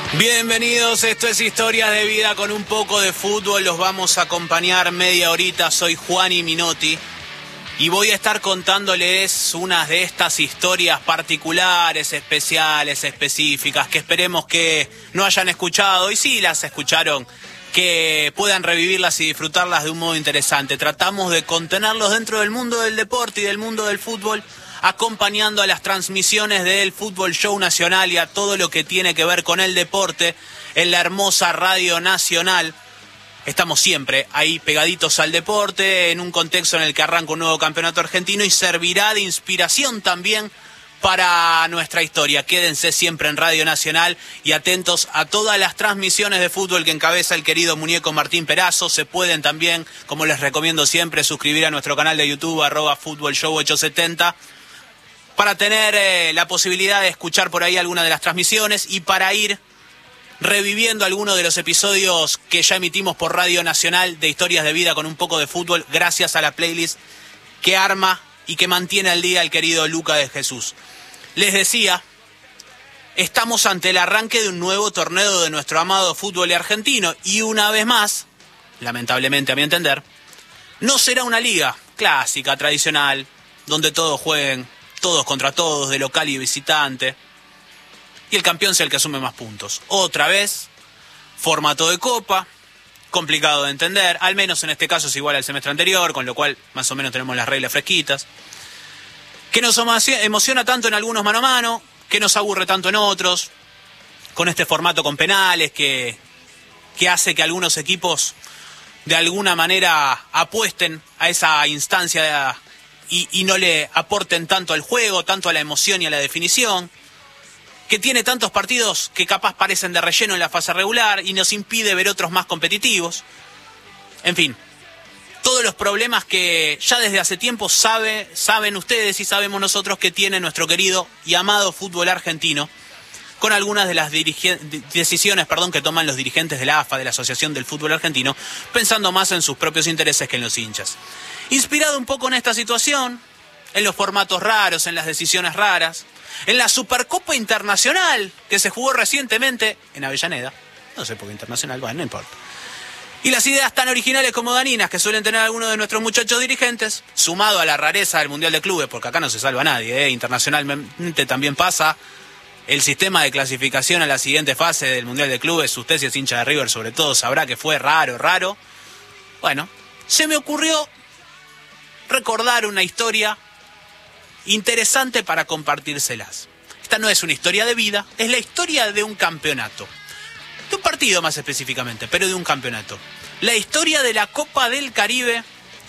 Bienvenidos, esto es Historias de Vida con un poco de fútbol. Los vamos a acompañar media horita. Soy Juani Minotti y voy a estar contándoles unas de estas historias particulares, especiales, específicas, que esperemos que no hayan escuchado, y si las escucharon, que puedan revivirlas y disfrutarlas de un modo interesante. Tratamos de contenerlos dentro del mundo del deporte y del mundo del fútbol, acompañando a las transmisiones del Fútbol Show Nacional y a todo lo que tiene que ver con el deporte en la hermosa Radio Nacional. Estamos siempre ahí pegaditos al deporte, en un contexto en el que arranca un nuevo campeonato argentino y servirá de inspiración también para nuestra historia. Quédense siempre en Radio Nacional y atentos a todas las transmisiones de fútbol que encabeza el querido muñeco Martín Perazo. Se pueden también, como les recomiendo siempre, suscribir a nuestro canal de YouTube, @FútbolShow870, para tener la posibilidad de escuchar por ahí alguna de las transmisiones y para ir reviviendo algunos de los episodios que ya emitimos por Radio Nacional de Historias de Vida con un poco de fútbol, gracias a la playlist que arma y que mantiene al día el querido Luca de Jesús. Les decía, estamos ante el arranque de un nuevo torneo de nuestro amado fútbol argentino y una vez más, lamentablemente a mi entender, no será una liga clásica, tradicional, donde todos jueguen todos contra todos, de local y visitante, y el campeón sea el que asume más puntos. Otra vez, formato de copa, complicado de entender, al menos en este caso es igual al semestre anterior, con lo cual más o menos tenemos las reglas fresquitas, que nos emociona tanto en algunos mano a mano, que nos aburre tanto en otros, con este formato con penales que hace que algunos equipos de alguna manera apuesten a esa instancia y no le aporten tanto al juego, tanto a la emoción y a la definición, que tiene tantos partidos que capaz parecen de relleno en la fase regular y nos impide ver otros más competitivos. En fin, todos los problemas que ya desde hace tiempo saben ustedes y sabemos nosotros que tiene nuestro querido y amado fútbol argentino, con algunas de las decisiones que toman los dirigentes de la AFA, de la Asociación del Fútbol Argentino, pensando más en sus propios intereses que en los hinchas. Inspirado un poco en esta situación, en los formatos raros, en las decisiones raras, en la Supercopa Internacional que se jugó recientemente en Avellaneda, no sé por qué internacional, bueno, no importa, y las ideas tan originales como daninas que suelen tener algunos de nuestros muchachos dirigentes, sumado a la rareza del Mundial de Clubes, porque acá no se salva nadie, internacionalmente también pasa el sistema de clasificación a la siguiente fase del Mundial de Clubes. Usted, si es hincha de River sobre todo, sabrá que fue raro. Bueno, se me ocurrió recordar una historia interesante para compartírselas. Esta no es una historia de vida, es la historia de un campeonato. De un partido más específicamente, pero de un campeonato. La historia de la Copa del Caribe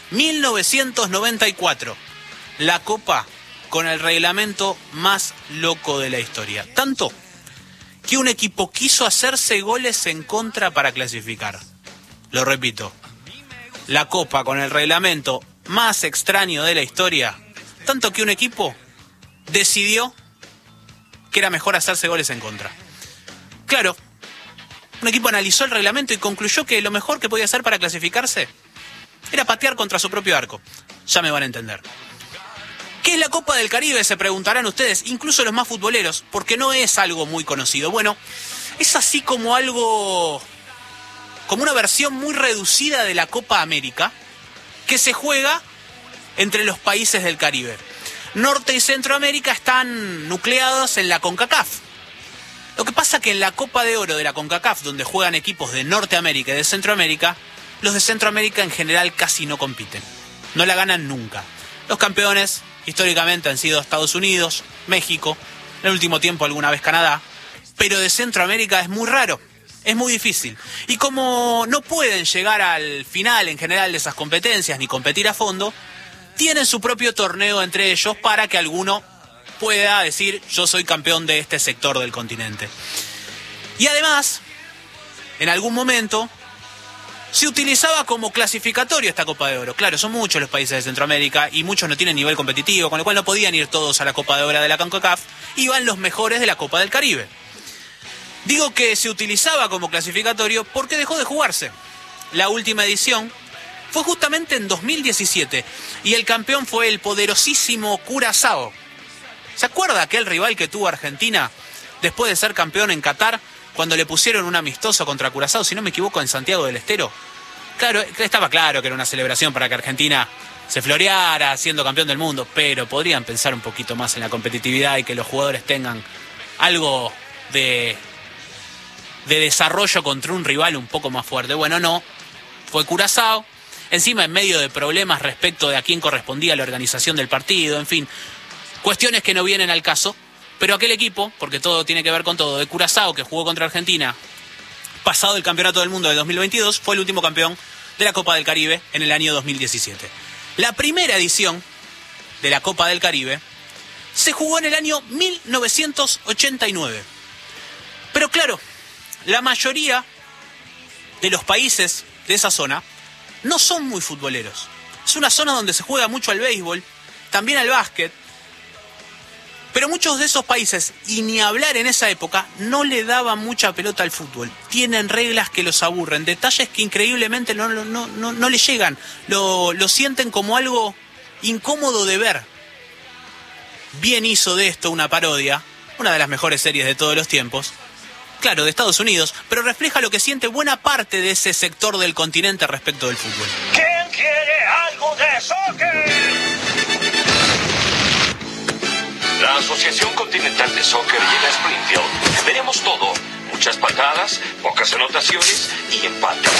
1994. La Copa con el reglamento más loco de la historia. Tanto que un equipo quiso hacerse goles en contra para clasificar. Lo repito, la Copa con el reglamento más extraño de la historia, tanto que un equipo decidió que era mejor hacerse goles en contra. Claro, un equipo analizó el reglamento y concluyó que lo mejor que podía hacer para clasificarse era patear contra su propio arco. Ya me van a entender. ¿Qué es la Copa del Caribe?, se preguntarán ustedes, incluso los más futboleros, porque no es algo muy conocido. Bueno, es así como como una versión muy reducida de la Copa América, que se juega entre los países del Caribe. Norte y Centroamérica están nucleados en la CONCACAF. Lo que pasa que en la Copa de Oro de la CONCACAF, donde juegan equipos de Norteamérica y de Centroamérica, los de Centroamérica en general casi no compiten. No la ganan nunca. Los campeones históricamente han sido Estados Unidos, México, en el último tiempo alguna vez Canadá, pero de Centroamérica es muy raro, es muy difícil. Y como no pueden llegar al final en general de esas competencias ni competir a fondo, tienen su propio torneo entre ellos para que alguno pueda decir yo soy campeón de este sector del continente. Y además, en algún momento se utilizaba como clasificatorio esta Copa de Oro. Claro, son muchos los países de Centroamérica y muchos no tienen nivel competitivo, con lo cual no podían ir todos a la Copa de Oro de la CONCACAF, iban los mejores de la Copa del Caribe. Digo que se utilizaba como clasificatorio porque dejó de jugarse. La última edición fue justamente en 2017 y el campeón fue el poderosísimo Curazao. ¿Se acuerda aquel rival que tuvo Argentina después de ser campeón en Qatar cuando le pusieron un amistoso contra Curazao, si no me equivoco, en Santiago del Estero. Claro, estaba claro que era una celebración para que Argentina se floreara siendo campeón del mundo, pero podrían pensar un poquito más en la competitividad y que los jugadores tengan algo de desarrollo contra un rival un poco más fuerte. Bueno, no, fue Curazao, encima en medio de problemas respecto de a quién correspondía la organización del partido, en fin, cuestiones que no vienen al caso, pero aquel equipo, porque todo tiene que ver con todo, de Curazao, que jugó contra Argentina, pasado el Campeonato del Mundo de 2022, fue el último campeón de la Copa del Caribe en el año 2017. La primera edición de la Copa del Caribe se jugó en el año 1989. Pero claro, la mayoría de los países de esa zona no son muy futboleros. Es una zona donde se juega mucho al béisbol, también al básquet, pero muchos de esos países, y ni hablar en esa época, no le daban mucha pelota al fútbol. Tienen reglas que los aburren, detalles que increíblemente no le llegan, lo sienten como algo incómodo de ver. Bien hizo de esto una parodia, una de las mejores series de todos los tiempos, claro, de Estados Unidos, pero refleja lo que siente buena parte de ese sector del continente respecto del fútbol. ¿Quién quiere algo de soccer? La Asociación Continental de Soccer llega a Springfield. Veremos todo. Muchas patadas, pocas anotaciones y empates.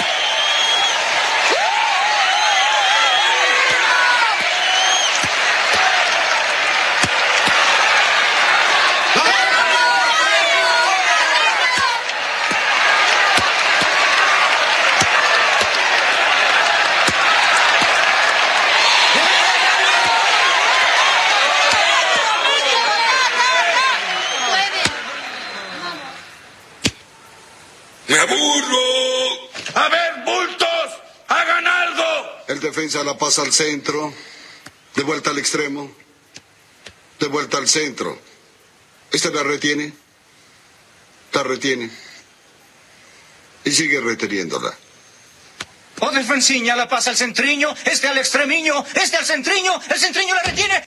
¡Me aburro! ¡A ver, bultos! ¡Hagan algo! El defensa la pasa al centro, de vuelta al extremo, de vuelta al centro. Este la retiene, y sigue reteniéndola. O defensiña la pasa al centriño, este al extremiño, este al centriño, el centriño la retiene.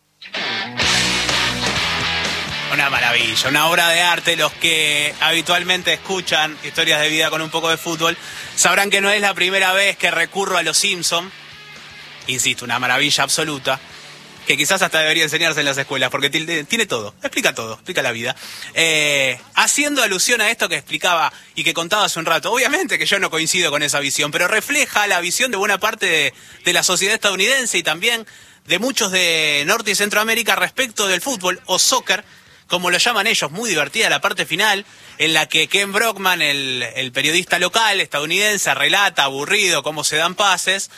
Una maravilla, una obra de arte. Los que habitualmente escuchan historias de vida con un poco de fútbol sabrán que no es la primera vez que recurro a Los Simpson. Insisto, una maravilla absoluta, que quizás hasta debería enseñarse en las escuelas, porque tiene todo, explica la vida. Haciendo alusión a esto que explicaba y que contaba hace un rato, obviamente que yo no coincido con esa visión, pero refleja la visión de buena parte de la sociedad estadounidense y también de muchos de Norte y Centroamérica respecto del fútbol o soccer, como lo llaman ellos. Muy divertida la parte final, en la que Ken Brockman, el periodista local estadounidense, relata aburrido cómo se dan pases,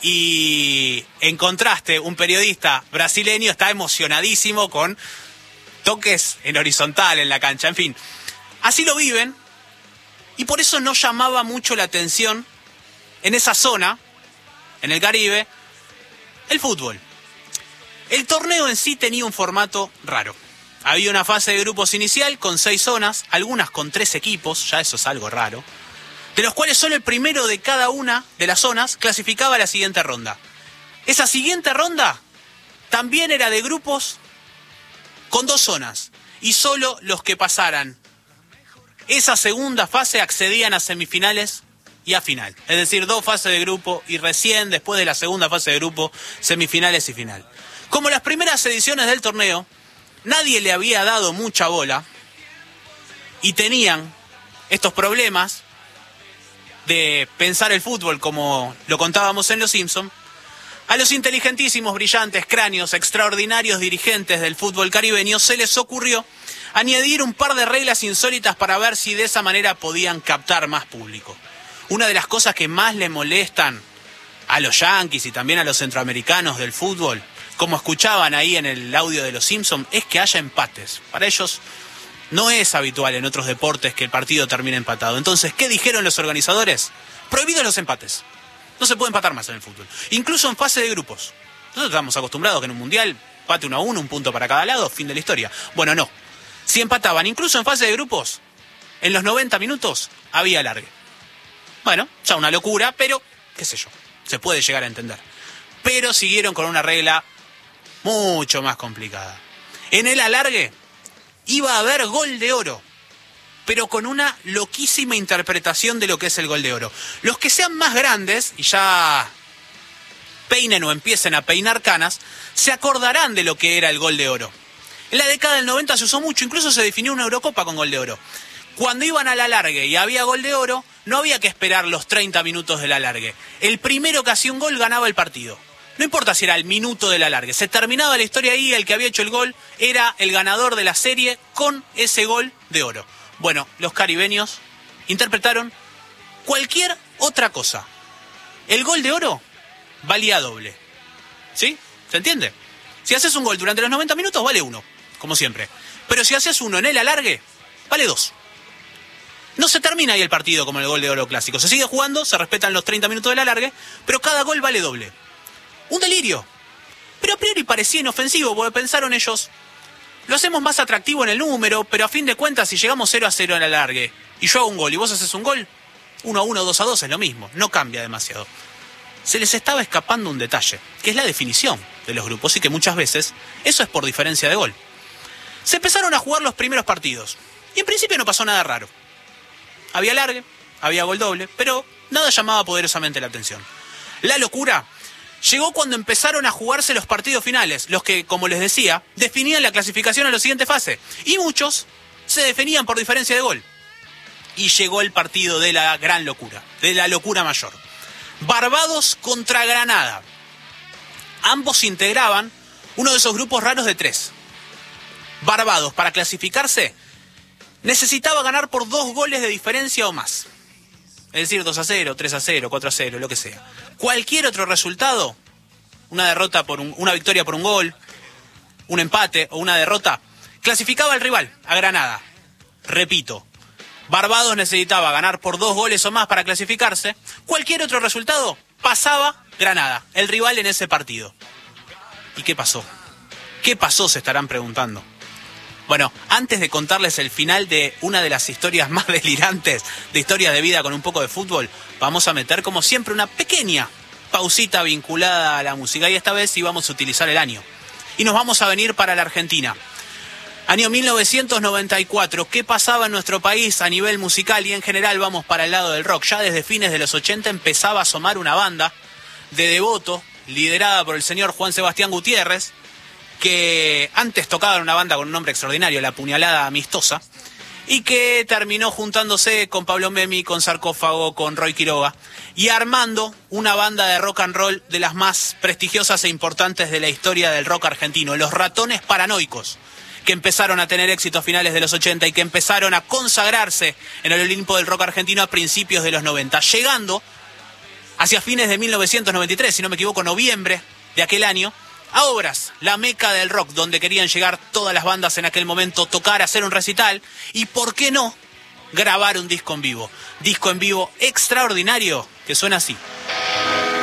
y en contraste un periodista brasileño está emocionadísimo con toques en horizontal en la cancha. En fin, así lo viven, y por eso no llamaba mucho la atención en esa zona, en el Caribe, el fútbol. El torneo en sí tenía un formato raro. Había una fase de grupos inicial con 6 zonas, algunas con 3 equipos, ya eso es algo raro, de los cuales solo el primero de cada una de las zonas clasificaba a la siguiente ronda. Esa siguiente ronda también era de grupos con 2 zonas, y solo los que pasaran esa segunda fase accedían a semifinales y a final. Es decir, 2 fases de grupo y recién después de la segunda fase de grupo, semifinales y final. Como las primeras ediciones del torneo, nadie le había dado mucha bola y tenían estos problemas de pensar el fútbol como lo contábamos en Los Simpson, a los inteligentísimos, brillantes, cráneos, extraordinarios dirigentes del fútbol caribeño se les ocurrió añadir un par de reglas insólitas para ver si de esa manera podían captar más público. Una de las cosas que más le molestan a los yanquis y también a los centroamericanos del fútbol, como escuchaban ahí en el audio de Los Simpson, es que haya empates. Para ellos no es habitual en otros deportes que el partido termine empatado. Entonces, ¿qué dijeron los organizadores? Prohibidos los empates. No se puede empatar más en el fútbol. Incluso en fase de grupos. Nosotros estamos acostumbrados que en un mundial empate 1-1, un punto para cada lado, fin de la historia. Bueno, no. Si empataban, incluso en fase de grupos, en los 90 minutos había alargue. Bueno, ya una locura, pero qué sé yo, se puede llegar a entender. Pero siguieron con una regla mucho más complicada. En el alargue iba a haber gol de oro. pero con una loquísima interpretación de lo que es el Gol de Oro. Los que sean más grandes, y ya peinen o empiecen a peinar canas, se acordarán de lo que era el Gol de Oro. En la década del 90 se usó mucho, incluso se definió una Eurocopa con Gol de Oro. Cuando iban al alargue y había Gol de Oro, no había que esperar los 30 minutos del alargue. El primero que hacía un gol ganaba el partido. No importa si era el minuto del alargue, se terminaba la historia ahí, el que había hecho el gol era el ganador de la serie con ese Gol de Oro. Bueno, los caribeños interpretaron cualquier otra cosa. El Gol de Oro valía doble. ¿Sí? ¿Se entiende? Si haces un gol durante los 90 minutos, vale 1, como siempre. Pero si haces uno en el alargue, vale 2. No se termina ahí el partido como el Gol de Oro clásico. Se sigue jugando, se respetan los 30 minutos del alargue, pero cada gol vale doble. Un delirio. Pero a priori parecía inofensivo, porque pensaron ellos, lo hacemos más atractivo en el número, pero a fin de cuentas, si llegamos 0-0 en el alargue, y yo hago un gol y vos haces un gol, 1-1, 2-2 es lo mismo, no cambia demasiado. Se les estaba escapando un detalle, que es la definición de los grupos, y que muchas veces eso es por diferencia de gol. Se empezaron a jugar los primeros partidos, y en principio no pasó nada raro. Había alargue, había gol doble, pero nada llamaba poderosamente la atención. La locura llegó cuando empezaron a jugarse los partidos finales, los que, como les decía, definían la clasificación a la siguiente fase. Y muchos se definían por diferencia de gol. Y llegó el partido de la gran locura, de la locura mayor. Barbados contra Granada. Ambos integraban uno de esos grupos raros de 3. Barbados, para clasificarse, necesitaba ganar por 2 goles de diferencia o más. Es decir, 2-0, 3-0, 4-0, lo que sea. Cualquier otro resultado, una victoria por un gol, un empate o una derrota, clasificaba al rival, a Granada. Repito, Barbados necesitaba ganar por 2 goles o más para clasificarse. Cualquier otro resultado, pasaba Granada, el rival en ese partido. ¿Y qué pasó? ¿Qué pasó? Se estarán preguntando. Bueno, antes de contarles el final de una de las historias más delirantes de historias de vida con un poco de fútbol, vamos a meter como siempre una pequeña pausita vinculada a la música. Y esta vez sí vamos a utilizar el año. Y nos vamos a venir para la Argentina. Año 1994, ¿qué pasaba en nuestro país a nivel musical y en general? Vamos para el lado del rock. Ya desde fines de los 80 empezaba a asomar una banda de Devoto, liderada por el señor Juan Sebastián Gutiérrez, que antes tocaba en una banda con un nombre extraordinario, La Puñalada Amistosa, y que terminó juntándose con Pablo Memi, con Sarcófago, con Roy Quiroga, y armando una banda de rock and roll de las más prestigiosas e importantes de la historia del rock argentino, Los Ratones Paranoicos, que empezaron a tener éxito a finales de los 80 y que empezaron a consagrarse en el Olimpo del rock argentino a principios de los 90, llegando hacia fines de 1993, si no me equivoco, noviembre de aquel año, a Obras, la meca del rock, donde querían llegar todas las bandas en aquel momento, tocar, hacer un recital y, ¿por qué no?, grabar un disco en vivo. Disco en vivo extraordinario que suena así.